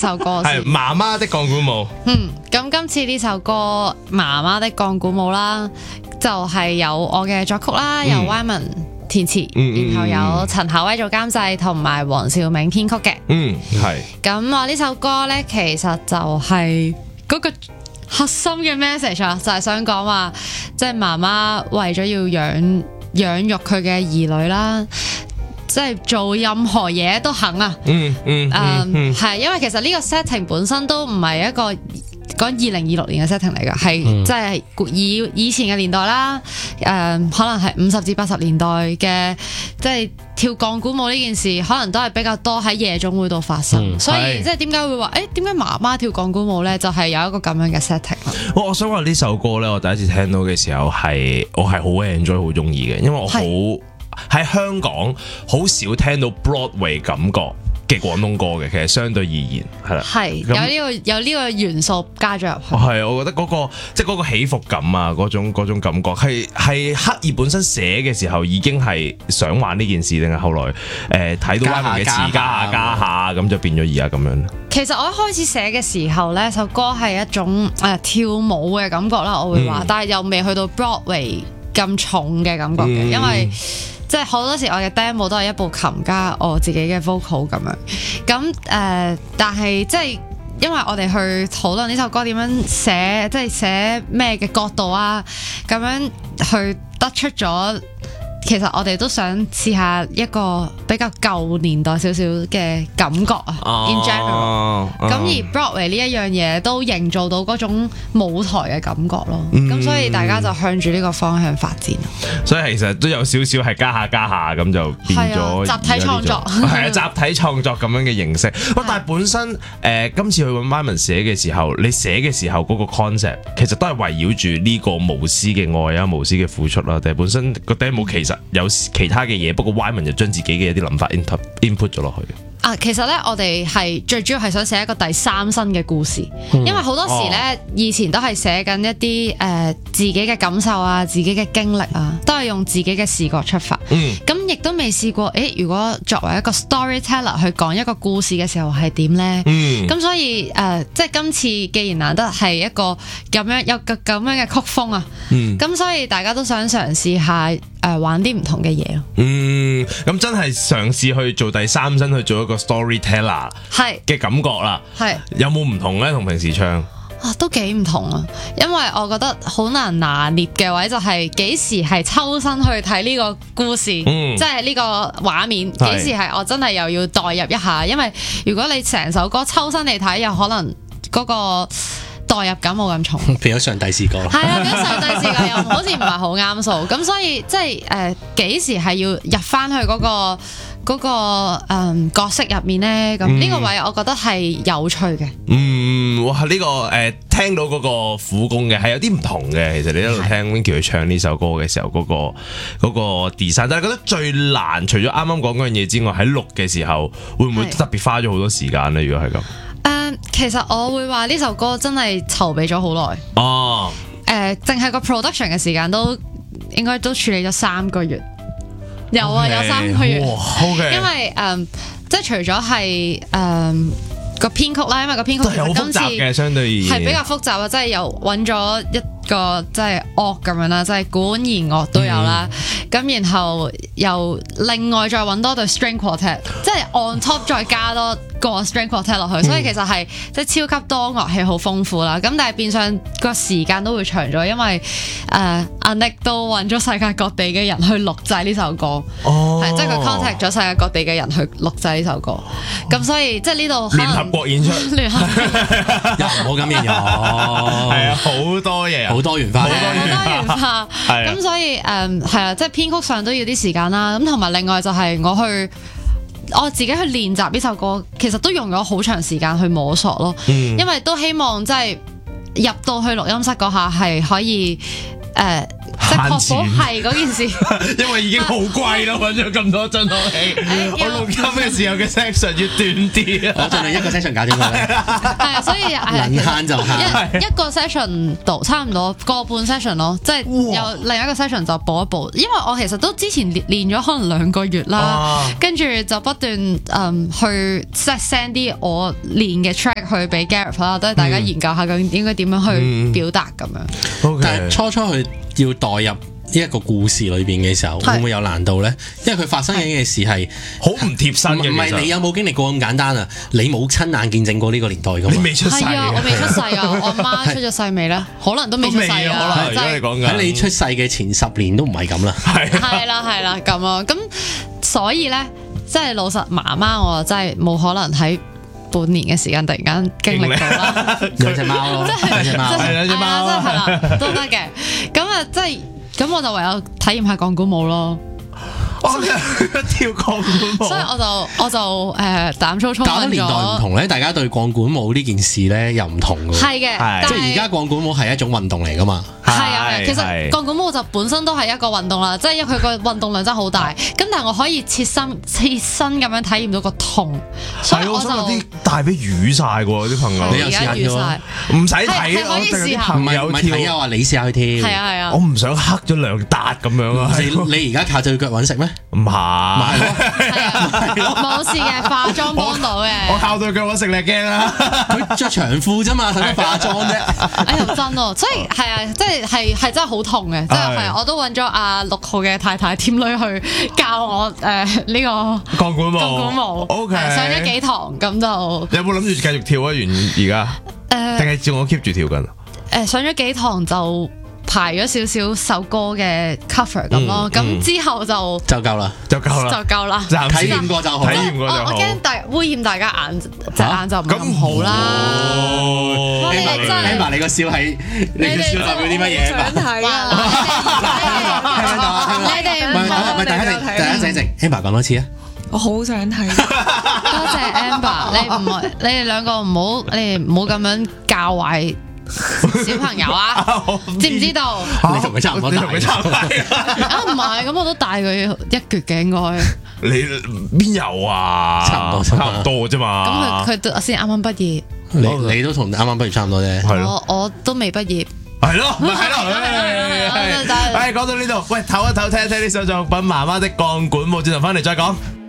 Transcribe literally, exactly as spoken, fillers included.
首歌先。 係媽媽的鋼管舞。 嗯，咁今次呢首歌《媽媽的鋼管舞》啦，就係、是、有我嘅作曲啦， 嗯、 有 Wyman 填詞， 嗯、 然後有陳夏威做監製，同埋黃兆銘編曲嘅。 嗯，係。 咁我呢首歌呢，其實就係嗰個核心嘅 message 啊，就係、是、想講話，即係媽媽為咗要養養育佢嘅兒女啦。即係做任何嘢都肯啊！ 嗯嗯嗯，係、嗯、因為其實呢個 setting 本身都唔係一個講二零二六年嘅 setting 嚟㗎，係即係以以前嘅年代啦，誒、呃、可能係五十至八十年代嘅，即係跳鋼管舞呢件事，可能都係比較多喺夜總會度發生，嗯、所以即係點解會話誒點解媽媽跳鋼管舞咧？就係、是、有一個咁樣嘅 setting。 我我想話呢首歌咧，我第一次聽到嘅時候係我係好 enjoy 好中意嘅，因為我好。喺香港好少聽到 Broadway 感覺嘅廣東歌嘅，其實相對而言係啦，係有呢、呢個有呢個元素加咗入去。係， 我覺得嗰、嗰個即係嗰個起伏感啊，嗰種嗰種感覺係係刻意本身寫嘅時候已經係想玩呢件事，定係後來誒睇、呃、到 Wyman 嘅詞加下加下咁就變咗而家咁樣。 其實我一開始寫嘅時候呢首歌係一種誒、呃、跳舞嘅感覺啦，我會話，嗯、但係又未去到 Broadway 咁重嘅感覺嘅，嗯、因為。即係好多時我嘅 demo 都係一部琴加我自己嘅 vocal 咁樣，咁誒、呃，但係即係因為我哋去討論呢首歌點樣寫，即係寫咩嘅角度啊，咁樣去得出咗。其實我哋都想試下一個比較舊年代少少嘅感覺啊、oh，in general。咁、oh。而 Broadway 呢一樣嘢都營造到嗰種舞台嘅感覺咯。咁、mm。所以大家就向住呢個方向發展。 所以其實都有少少係加下加下咁就變咗集體創作。 係啊，集體創作咁樣嘅形式。喂，但係本身誒、呃、今次去揾 Wyman 寫嘅時候，你寫嘅時候嗰個 concept 其實都係圍繞住呢個無私嘅愛啊、無私嘅付出啦。定係本身個 demo 其實有其他嘅嘢，不過 Wyman 就將自己嘅一啲諗法 input input 咗落去。 啊，其實咧，我哋係最主要係想寫一個第三身嘅故事，嗯、因為好多時咧，哦、以前都係寫緊一啲誒、呃、自己嘅感受啊、自己嘅經歷啊，都係用自己嘅視角出發。咁亦、嗯、都未試過，誒，如果作為一個 storyteller 去講一個故事嘅時候係點咧？咁、嗯、所以誒、呃，即係今次既然難得係一個咁樣有個咁樣嘅曲風啊，咁、嗯、所以大家都想嘗試下誒、呃、玩啲唔同嘅嘢咯。 嗯，咁真係嘗試去做第三身去做一個 storyteller 係嘅感覺啦，係有冇唔同咧？同平時唱啊，都幾唔同啊！因為我覺得好難拿捏嘅位就係幾時係抽身去睇呢個故事，嗯、即係呢個畫面，幾時係我真係又要代入一下。因為如果你成首歌抽身嚟睇，有可能嗰個代入感冇咁重， 變咗上帝視角。 係啊，變咗上帝視角又好似唔係好啱數。咁所以即係誒幾時係要入翻去嗰個嗰、嗰個誒、嗯、角色入面咧，咁呢個位我覺得係有趣嘅。 嗯，哇！呢、呢個誒、呃、聽到嗰個苦功嘅係有啲唔同嘅。其實你一路聽 Winky 佢唱呢首歌嘅時候，嗰、嗰個嗰、嗰個 design，但係覺得最難，除咗啱啱講嗰樣嘢之外，喺錄嘅時候會唔會特別花咗好多時間咧？如果係咁，誒、 呃，其實我會話呢首歌真係籌備咗好耐。 哦， 誒、呃，淨係個 production 嘅時間都應該都處理咗三個月。有啊， Okay. 有三個月。 Okay. 因為誒、呃，即係除咗係誒個編曲啦，因為個編曲其實今次嘅相對係比較複雜啊，即係又揾咗一個即係樂咁樣啦，即係管弦樂都有啦。咁、嗯、然後又另外再揾多對 string quartet，即係 on top 再加多個 string quartet 落去，所以其實係即係超級多樂器，好豐富啦。咁但係變相個時間都會長咗，因為誒阿 Nick 都揾咗世界各地嘅人去錄製呢首歌，係即係佢 contact 咗世界各地嘅人去錄製呢首歌。咁、哦、所以即係呢度聯合國演出， 聯合又唔好咁樣樣， 係啊，好多嘢， 好多元化，好多元化。咁所以誒係啊，即係編曲上都要啲時間啦。咁同埋另外就係我去。我自己去練習呢首歌，其實都用咗好長時間去摸索咯，嗯、因為都希望即係入到去錄音室嗰下係可以誒，即即係確保慳錢係嗰件事。 因為已經好貴啦，揾咗咁多真空氣，我錄音嘅時候嘅 section 要短啲啊！ 我盡量一個 section 搞掂佢咧， 係啊，所以能慳就慳。 一一個 session 度差唔多個半 session 咯，即係有另一個 session 就補一補。因為我其實都之前練練咗可能兩個月啦，跟住就不斷誒去 send 啲我練嘅 track 去俾 Gareth 啦，都係大家研究下究竟應該點樣去表達咁樣。 但係初初佢要代入呢一個故事裏邊嘅時候，會唔會有難度咧？因為佢發生緊嘅事係好唔貼身嘅， 唔係你有冇經歷過咁簡單啊？你冇親眼見證過呢個年代㗎嘛？ 你未出世係啊，我未出世啊，我媽出咗世未咧？可能都未出世啊， 可能如果你講緊喺你出世嘅前十年都唔係咁啦。 係係啦係啦咁啊，咁所以咧，即係老實媽媽我真係冇可能喺半年嘅時間突然間經歷到啦， 兩隻貓咯，兩隻貓係兩隻貓係啊，真係啦，都得嘅。咁啊，即係咁我就唯有體驗下鋼管舞咯。 我跳鋼管舞， 所以我就我就誒膽粗粗搞得問年代唔咗。 同咧，大家對鋼管舞呢件事咧又唔同㗎。 係嘅，但即係而家鋼管舞係一種運動嚟㗎嘛。 係啊，係啊係其實係鋼管舞就本身都係一個運動啦，即係因為佢個運動量真係好大。咁但係我可以切身切身咁樣體驗到個痛，所以係我我就想有啲大髀瘀晒喎，啲朋友你有而家試下跳遇晒。 唔使睇， 係係可以我淨係啲試下唔係唔係朋友跳睇啊，話你試下去跳。 係啊係啊我。唔想黑咗兩笪咁樣啊！ 你你而家靠對腳揾食咩？ 唔係， 係咯， 係啊，冇事嘅，化妝幫到嘅。 我靠對腳我食你驚啦！ 佢着長褲啫嘛，使乜化妝啫？ 哎呀真喎，所以係啊，即係係係真係好痛嘅，即係係係我都揾咗阿六號嘅太太添女去教我誒呢個鋼管舞， 鋼管舞 OK， 係上咗幾堂咁就你有冇諗住繼續跳啊？完而家，定誒係照我 keep 住跳緊？ 誒上咗幾堂就排咗少少首歌嘅 cover 咁咯，咁之後就就夠啦， 就夠啦， 就夠啦。 暫時體驗過就好體啦。 我驗過就好。 我驚大污染大家眼隻眼就唔係咁好啦。 哦哇你哋真係 Emma 你個笑係你個笑代表啲乜嘢想睇啊！ 你哋唔唔係好唔係，大家靜，大家靜靜。Emma 講多次啊！ 我好想睇， 多謝 Amber，你唔好，你哋兩個唔好，你哋唔好咁樣教壞小朋友啊！知唔知道？ 你同佢差唔多大， 你同佢差唔多大。 啊唔係，咁我都大佢一橛嘅應該。 你邊有啊？ 差唔多差唔多啫嘛。 咁佢佢都先啱啱畢業， 你你都同啱啱畢業差唔多啫。 係咯， 我我都未畢業。 係咯，咪係咯。誒，講到呢度，喂，唞一唞，聽一聽呢首作品《媽媽的鋼管舞》，轉頭翻嚟再講。